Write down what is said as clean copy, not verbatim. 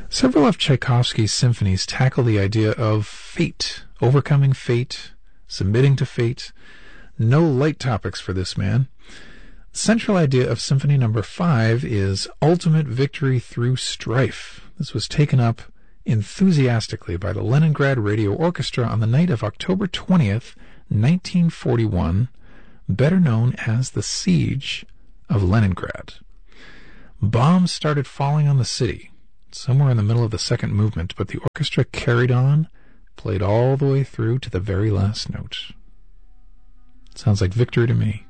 Several of Tchaikovsky's symphonies tackle the idea of fate, overcoming fate, submitting to fate. No light topics for this man. The central idea of Symphony No. 5 is ultimate victory through strife. This was taken up enthusiastically by the Leningrad Radio Orchestra on the night of October 20th, 1941, better known as the Siege of Leningrad. Bombs started falling on the city somewhere in the middle of the second movement, but the orchestra carried on, played all the way through to the very last note. Sounds like victory to me.